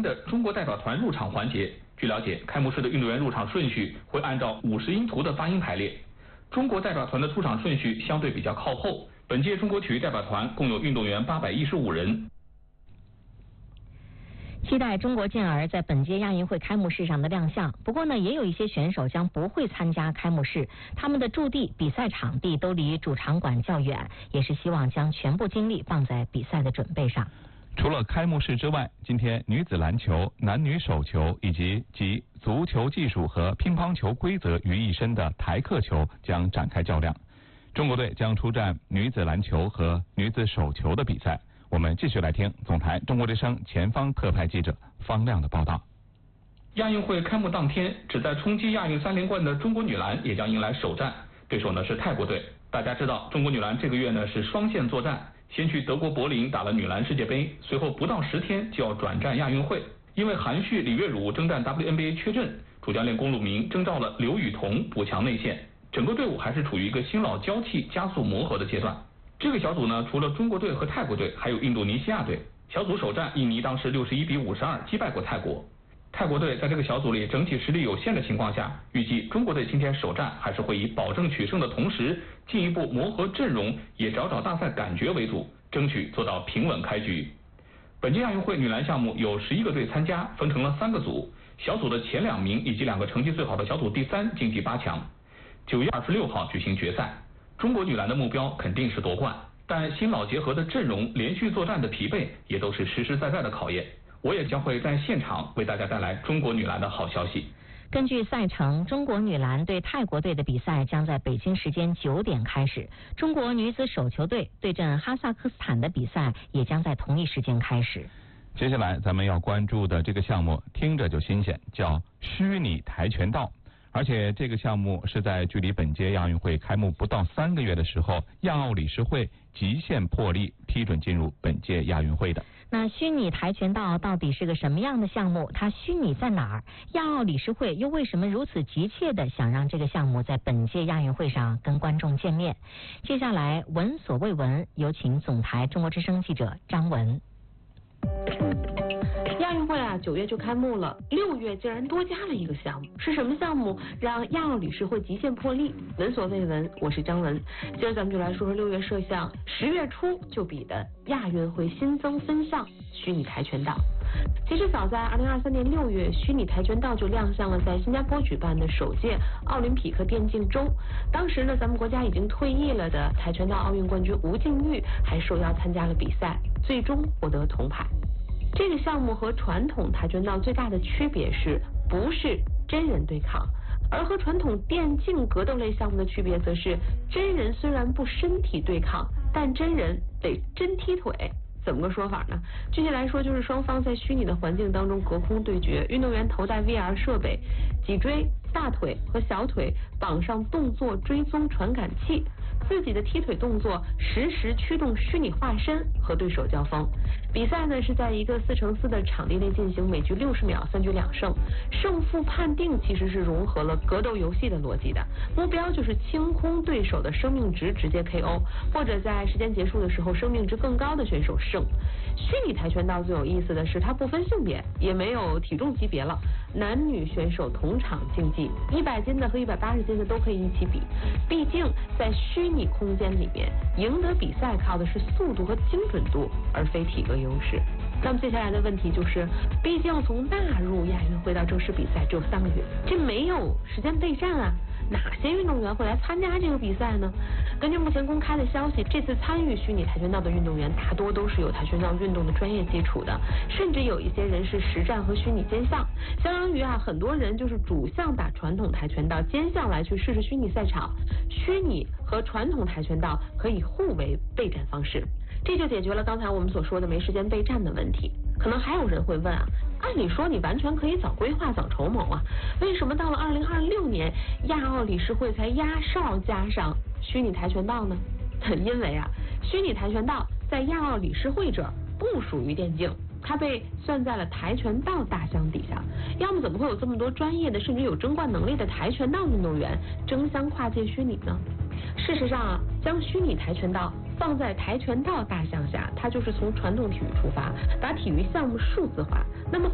的中国代表团入场环节。据了解，开幕式的运动员入场顺序会按照50音图的发音排列。中国代表团的出场顺序相对比较靠后。本届中国体育代表团共有运动员815人。 期待中国健儿在本届亚运会开幕式上的亮相。不过呢，也有一些选手将不会参加开幕式，他们的驻地、比赛场地都离主场馆较远，也是希望将全部精力放在比赛的准备上。 除了开幕式之外，今天女子篮球、男女手球以及集足球技术和乒乓球规则于一身的台克球将展开较量。中国队将出战女子篮球和女子手球的比赛。我们继续来听总台中国之声前方特派记者方亮的报道。 亚运会开幕当天，旨在冲击亚运3连冠的中国女篮也将迎来首战，对手呢是泰国队。大家知道，中国女篮这个月呢是双线作战，先去德国柏林打了女篮世界杯，随后不到10天就要转战亚运会。因为韩旭、李月汝征战 WNBA 缺阵，主教练龚路明征召了刘雨桐补强内线。整个队伍还是处于一个新老交替、加速磨合的阶段。这个小组呢，除了中国队和泰国队，还有印度尼西亚队。小组首战，印尼当时61比52击败过泰国。泰国队在这个小组里整体实力有限的情况下，预计中国队今天首战还是会以保证取胜的同时，进一步磨合阵容，也找大赛感觉为主，争取做到平稳开局。本届亚运会女篮项目有11个队参加，分成了3个组，小组的前2名以及2个成绩最好的小组第3晋级8强。9月26号举行决赛。中国女篮的目标肯定是夺冠，但新老结合的阵容、连续作战的疲惫也都是实实在在的考验。我也将会在现场为大家带来中国女篮的好消息。 根据赛程，中国女篮对泰国队的比赛将在北京时间9点开始，中国女子手球队对阵哈萨克斯坦的比赛也将在同一时间开始。 接下来咱们要关注的这个项目听着就新鲜，叫虚拟跆拳道。而且这个项目是在距离本届亚运会开幕不到3个月的时候，亚奥理事会极限破例批准进入本届亚运会的。 那虚拟跆拳道到底是个什么样的项目？它虚拟在哪儿？亚奥理事会又为什么如此急切地想让这个项目在本届亚运会上跟观众见面？接下来闻所未闻，有请总台中国之声记者张文。 亚运会9月就开幕了，6月竟然多加了一个项目，是什么项目让亚奥理事会极限破例？闻所未闻，我是张文。今儿咱们就来说说6月设项，10月初就比的亚运会新增分项虚拟跆拳道。其实早在2023年6月，虚拟跆拳道就亮相了在新加坡举办的首届奥林匹克电竞周。当时呢，咱们国家已经退役了的跆拳道奥运冠军吴静钰还受邀参加了比赛，最终获得铜牌。这个项目和传统跆拳道最大的区别是，不是真人对抗，而和传统电竞格斗类项目的区别则是，真人虽然不身体对抗，但真人得真踢腿。怎么个说法呢？具体来说，就是双方在虚拟的环境当中隔空对决，运动员头戴 VR 设备，脊椎、大腿和小腿绑上动作追踪传感器，自己的踢腿动作实时驱动虚拟化身和对手交锋。比赛呢是在一个4×4的场地内进行，每局60秒，3局2胜。胜负判定其实是融合了格斗游戏的逻辑的，目标就是清空对手的生命值，直接 KO， 或者在时间结束的时候，生命值更高的选手胜。虚拟跆拳道最有意思的是，它不分性别，也没有体重级别了，男女选手同场竞技，100斤的和180斤的都可以一起比。毕竟在虚拟空间里面，赢得比赛靠的是速度和精准度，而非体格优势。那么接下来的问题就是，毕竟从纳入亚运会到正式比赛只有3个月，这没有时间备战啊。哪些运动员会来参加这个比赛呢？根据目前公开的消息，这次参与虚拟跆拳道的运动员大多都是有跆拳道运动的专业基础的，甚至有一些人是实战和虚拟兼项，相当于很多人就是主项打传统跆拳道，兼项来去试试虚拟赛场。虚拟和传统跆拳道可以互为备战方式，这就解决了刚才我们所说的没时间备战的问题。可能还有人会问按理说你完全可以早规划早筹谋为什么到了2026年亚奥理事会才压哨加上虚拟跆拳道呢？因为虚拟跆拳道在亚奥理事会这儿不属于电竞，它被算在了跆拳道大项底下，要么怎么会有这么多专业的甚至有争冠能力的跆拳道运动员争相跨界虚拟呢？事实上将虚拟跆拳道放在跆拳道大项下，它就是从传统体育出发，把体育项目数字化。那么